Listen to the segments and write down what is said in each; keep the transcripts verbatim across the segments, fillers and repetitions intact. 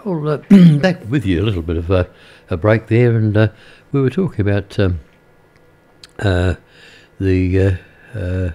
Well, uh, back with you, a little bit of a, a break there, and uh, we were talking about um, uh, the uh, uh,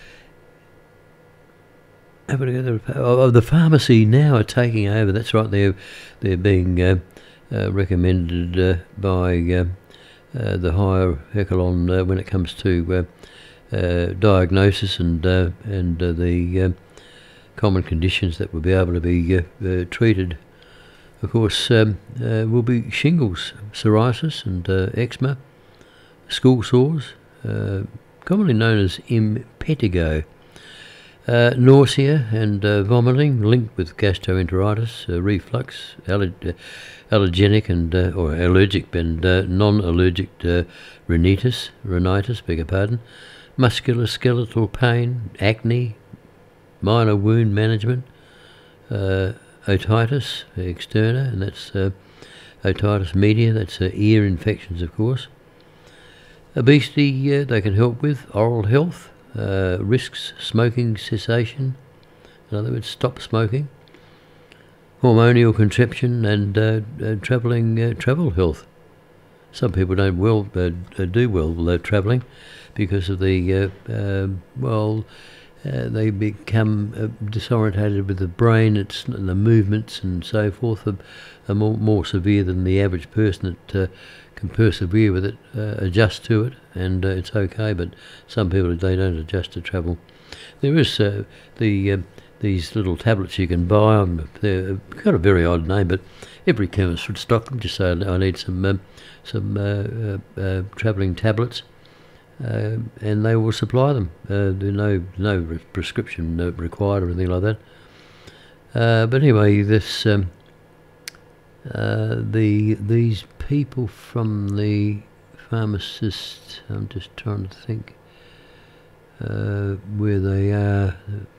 of the pharmacy now are taking over. That's right, they're they're being uh, uh, recommended uh, by uh, uh, the higher echelon uh, when it comes to uh, uh, diagnosis and uh, and uh, the uh, common conditions that will be able to be uh, uh, treated. Of course, um, uh, will be shingles, psoriasis and uh, eczema, school sores, uh, commonly known as impetigo, uh, nausea and uh, vomiting linked with gastroenteritis, uh, reflux, aller- uh, allergenic and uh, or allergic and uh, non-allergic uh, rhinitis, rhinitis, beg your pardon, musculoskeletal pain, acne, minor wound management, uh, otitis externa, and that's uh, otitis media, that's uh, ear infections, of course. Obesity, uh, they can help with oral health, uh, risks smoking cessation, in other words, stop smoking, hormonal contraception, and uh, uh, travelling uh, travel health. Some people don't well uh, do well uh, travelling because of the uh, uh, well. Uh, they become uh, disorientated with the brain, it's the movements and so forth are, are more, more severe than the average person that uh, can persevere with it, uh, adjust to it, and uh, it's okay. But some people, they don't adjust to travel. There is uh, the uh, these little tablets you can buy. Um, they've got a very odd name, but every chemist would stock them. Just say, I need some um, some uh, uh, uh, travelling tablets. Uh, and they will supply them. Uh, there's no no re- prescription note required or anything like that. Uh, but anyway, this um, uh, the these people from the pharmacist. I'm just trying to think uh, where they are.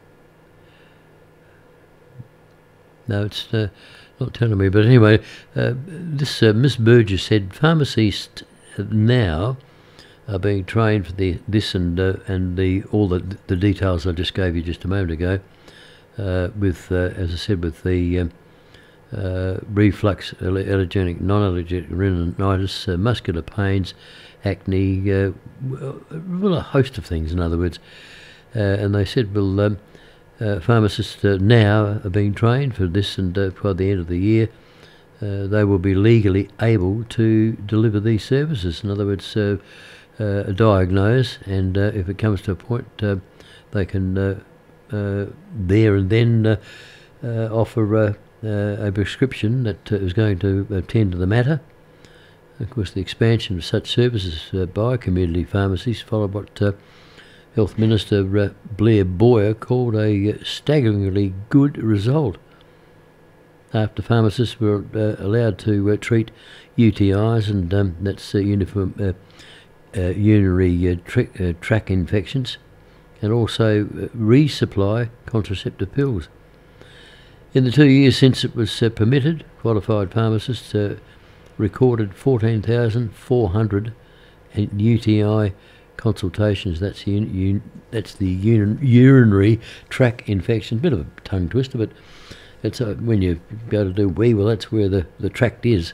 No, it's uh, not telling me. But anyway, uh, this uh, Miss Burgess said pharmacists now are being trained for the this and uh, and the all the the details I just gave you just a moment ago. Uh, with uh, as I said, with the um, uh, reflux, allergenic, non-allergic rhinitis, uh, muscular pains, acne, uh, well, a host of things. In other words, uh, and they said, well, um, uh, pharmacists uh, now are being trained for this, and uh, by the end of the year, uh, they will be legally able to deliver these services. In other words. Uh, Uh, diagnose, and uh, if it comes to a point, uh, they can uh, uh, there and then uh, uh, offer uh, uh, a prescription that uh, is going to attend to the matter. Of course, the expansion of such services uh, by community pharmacies followed what uh, Health Minister uh, Blair Boyer called a staggeringly good result. After pharmacists were uh, allowed to uh, treat U T Is, and um, that's uh, uniform. Uh, Uh, urinary uh, tra- uh, tract infections, and also uh, resupply contraceptive pills. In the two years since it was uh, permitted, qualified pharmacists uh, recorded fourteen thousand four hundred U T I consultations. That's the un- un- that's the un- urinary tract infection. Bit of a tongue twister, but it's uh, when you go to do wee, well, that's where the, the tract is.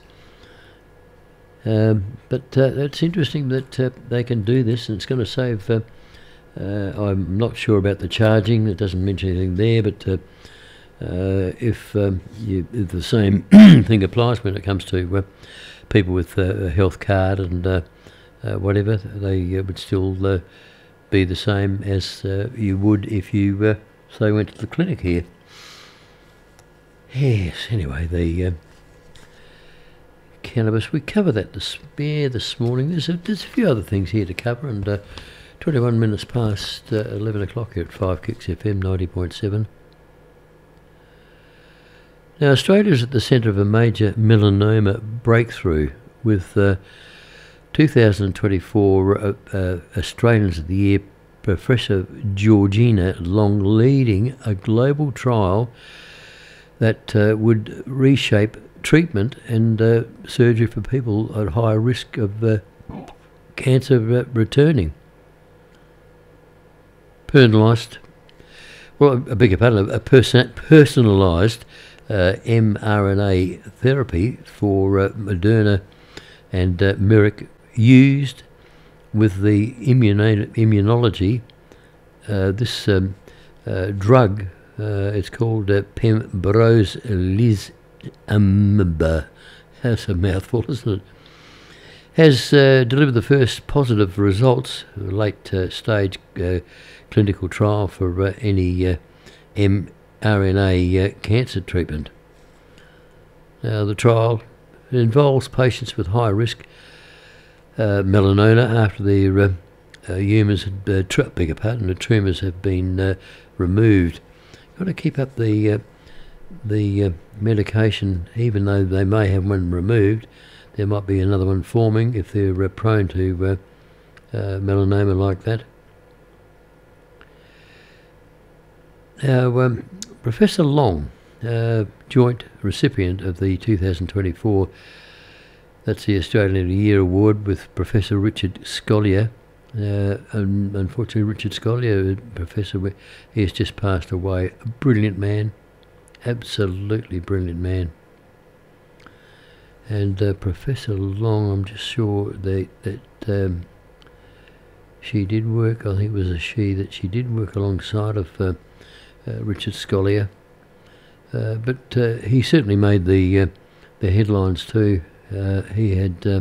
Um, but uh, it's interesting that uh, they can do this, and it's going to save. Uh, uh, I'm not sure about the charging; it doesn't mention anything there. But uh, uh, if, um, you, if the same thing applies when it comes to uh, people with uh, a health card and uh, uh, whatever, they uh, would still uh, be the same as uh, you would if you uh, say went to the clinic here. Yes. Anyway, the. Uh, Cannabis, we cover that this, yeah, this morning. There's a, there's a few other things here to cover, and uh, twenty-one minutes past uh, eleven o'clock here at five Kicks F M ninety point seven. Now, Australia is at the centre of a major melanoma breakthrough, with uh, two thousand twenty-four uh, uh, Australians of the Year, Professor Georgina Long, leading a global trial that uh, would reshape treatment and uh, surgery for people at high risk of uh, cancer uh, returning. Personalised, well, I beg your pardon, a person, personalised uh, mRNA therapy for uh, Moderna and uh, Merck used with the immuno- immunology. Uh, this um, uh, drug, uh, it's called uh, pembrolizumab. That's a mouthful, isn't it? Has uh, delivered the first positive results, late uh, stage uh, clinical trial for uh, any uh, mRNA uh, cancer treatment. Now, the trial involves patients with high risk uh, melanoma after their uh, uh, humours had, uh, tr- beg your pardon, the tumours have been uh, removed. You've got to keep up the uh, the uh, medication, even though they may have one removed. There might be another one forming if they're uh, prone to uh, uh, melanoma like that. Now, um, Professor Long, uh, joint recipient of the two thousand twenty-four, that's the Australian of the Year Award with Professor Richard Scolyer. Uh, and unfortunately, Richard Scolyer, Professor, he has just passed away. A brilliant man, absolutely brilliant man. And uh, Professor Long, I'm just sure that, that um, she did work, I think it was a she, that she did work alongside of uh, uh, Richard Scolyer. Uh, but uh, he certainly made the, uh, the headlines too. Uh, he had uh,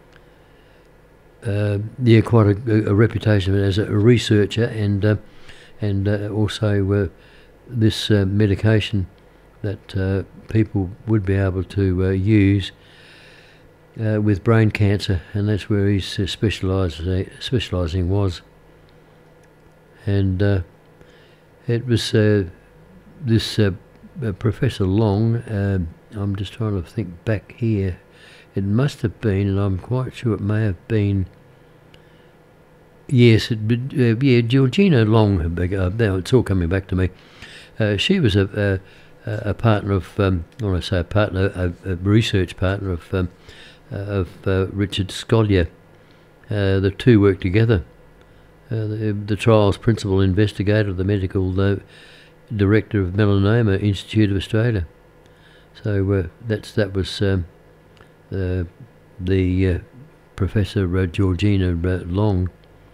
uh, yeah, quite a, a reputation as a researcher, and, uh, and uh, also uh, this uh, medication that uh, people would be able to uh, use Uh, with brain cancer, and that's where his uh, specialising specialising was. And uh, it was uh, this uh, uh, Professor Long. Uh, I'm just trying to think back here. It must have been, and I'm quite sure it may have been. Yes, it, uh, yeah, Georgina Long. Uh, now it's all coming back to me. Uh, she was a, a a partner of, um, when I say a partner, a, a research partner of. Um, Uh, of uh, Richard Scolyer. Uh, the two worked together. Uh, the, the trial's principal investigator, the medical uh, director of Melanoma Institute of Australia. So uh, that's that was um, uh, the uh, Professor uh, Georgina uh, Long.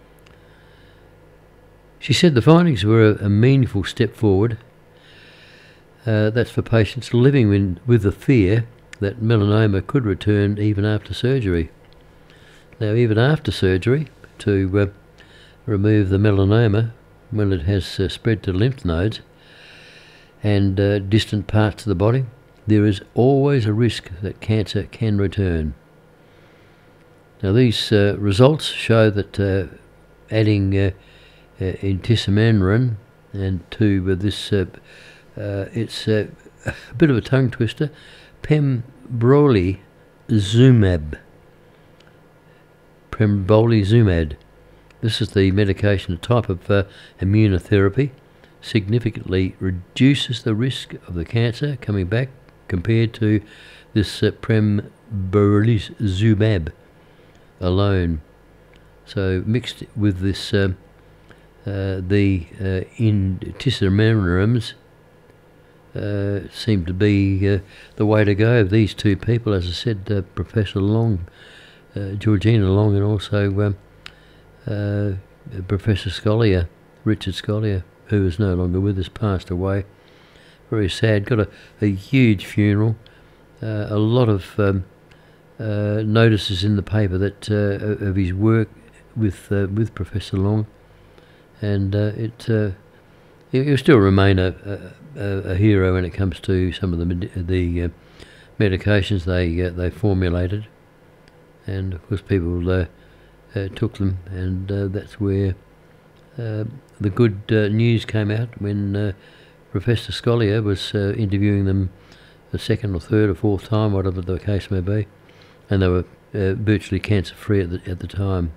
She said the findings were a, a meaningful step forward. Uh, that's for patients living in, with the fear that melanoma could return even after surgery. Now, even after surgery, to uh, remove the melanoma when it has uh, spread to lymph nodes and uh, distant parts of the body, there is always a risk that cancer can return. Now, these uh, results show that uh, adding uh, uh, intismeran and to uh, this, uh, uh, it's uh, a bit of a tongue twister, pembrolizumab. Pembrolizumab. This is the medication, a type of uh, immunotherapy, significantly reduces the risk of the cancer coming back compared to this uh, pembrolizumab alone. So mixed with this, uh, uh, the uh, intismeranums Uh, seemed to be uh, the way to go. These two people, as I said, uh, Professor Long, uh, Georgina Long, and also um, uh, Professor Scolyer, Richard Scolyer, who is no longer with us, passed away. Very sad. Got a, a huge funeral, uh, a lot of um, uh, notices in the paper that uh, of his work with uh, with Professor Long, and uh, it uh, he'll still remain a, a, a hero when it comes to some of the the uh, medications they uh, they formulated, and of course people uh, uh, took them, and uh, that's where uh, the good uh, news came out when uh, Professor Scolyer was uh, interviewing them the second or third or fourth time, whatever the case may be, and they were uh, virtually cancer free at the at the time.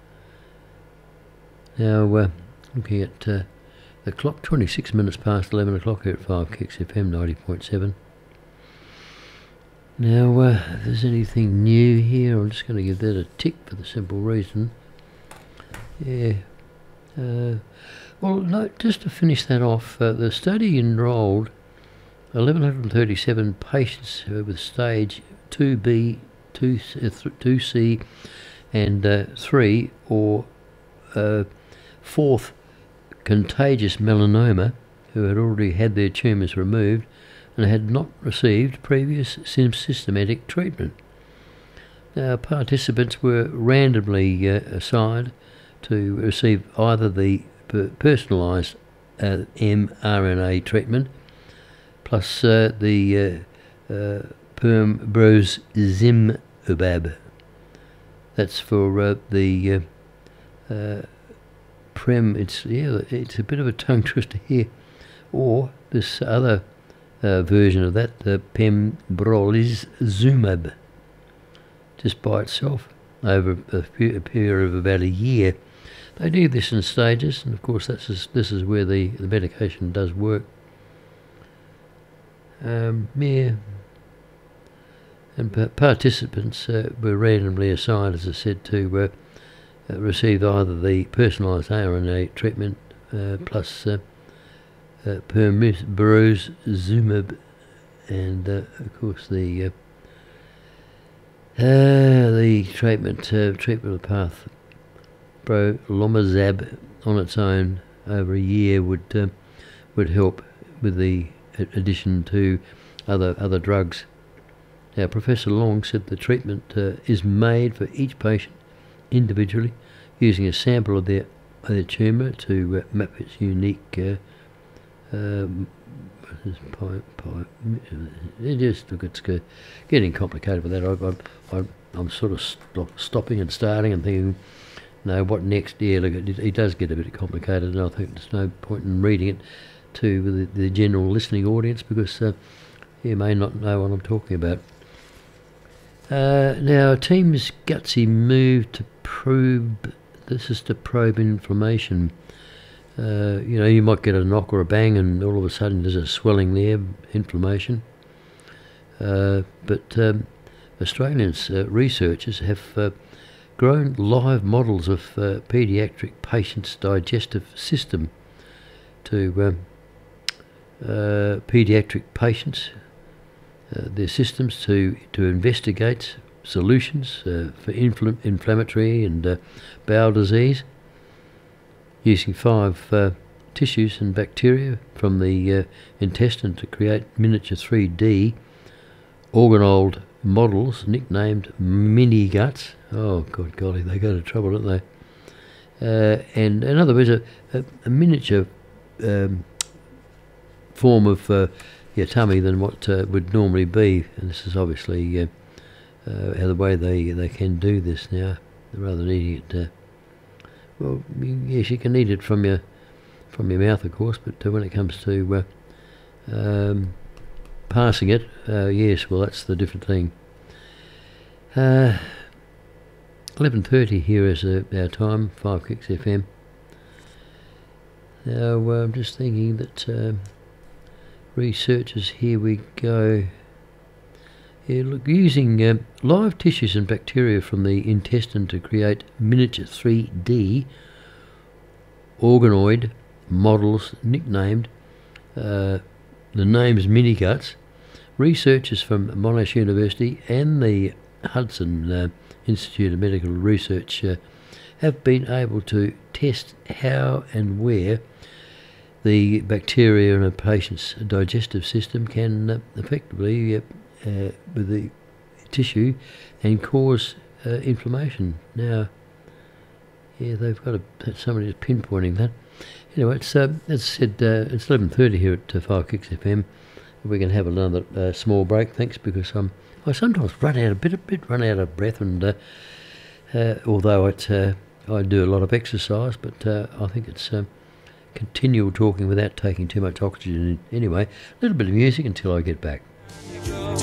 Now, uh, looking at uh, the clock, twenty-six minutes past eleven o'clock here at five Kicks F M ninety point seven. Now, uh, if there's anything new here, I'm just going to give that a tick for the simple reason. Yeah. Uh, well, no, just to finish that off, uh, the study enrolled eleven thirty-seven patients with stage two B, two C and uh, three or uh, fourth contagious melanoma who had already had their tumours removed and had not received previous systematic treatment. Now, participants were randomly uh, assigned to receive either the per personalised uh, mRNA treatment plus uh, the uh, uh, pembrolizumab. That's for uh, the uh, uh, prem. It's yeah, it's a bit of a tongue twister here. Or this other uh, version of that, the pembrolizumab, just by itself over a, a period of about a year. They do this in stages, and of course that's just, this is where the, the medication does work. Um, yeah, and participants uh, were randomly assigned, as I said, to uh, uh, receive either the personalised R N A treatment uh, plus uh, uh, pembrolizumab, and uh, of course the uh, uh, the treatment uh, treatment path. Brolomazab on its own over a year would uh, would help with the addition to other other drugs. Now, Professor Long said the treatment uh, is made for each patient individually, using a sample of their of their tumour to uh, map its unique. Uh, um, it just look, it's getting complicated with that. I, I, I, I'm sort of stop, stopping and starting and thinking. No, what next? Yeah, look, it, it does get a bit complicated, and I think there's no point in reading it to the, the general listening audience because uh, you may not know what I'm talking about. Uh, now, a team's gutsy move to probe. This is to probe inflammation. Uh, you know, you might get a knock or a bang, and all of a sudden there's a swelling there, inflammation. Uh, but um, Australian uh, researchers have. Uh, grown live models of uh, paediatric patients' digestive system to um, uh, paediatric patients, uh, their systems to, to investigate solutions uh, for infl inflammatory and uh, bowel disease, using five uh, tissues and bacteria from the uh, intestine to create miniature three D organoid models nicknamed mini guts. Oh, God golly, they go to trouble, don't they? Uh, and in other words, a, a, a miniature um, form of uh, your tummy than what uh, would normally be. And this is obviously uh, uh, how the way they they can do this now, rather than eating it. Uh, well, yes, you can eat it from your from your mouth, of course, but uh, when it comes to uh, um, passing it, uh, yes, well, that's the different thing. Uh, eleven thirty here is uh, our time, five Kicks F M. Now, uh, I'm just thinking that uh, researchers, here we go. Yeah, look, using uh, live tissues and bacteria from the intestine to create miniature three D organoid models nicknamed, uh, the name's mini guts. Researchers from Monash University and the Hudson uh, Institute of Medical Research uh, have been able to test how and where the bacteria in a patient's digestive system can uh, effectively uh, uh, with the tissue and cause uh, inflammation. Now, yeah, they've got a, somebody is pinpointing that. Anyway, it's uh, as I said, uh, it's eleven thirty here at uh, five Kicks F M. We can have another uh, small break, thanks, because I'm I sometimes run out a bit, a bit run out of breath, and uh, uh, although it, uh, I do a lot of exercise, but uh, I think it's uh, continual talking without taking too much oxygen. Anyway, a little bit of music until I get back.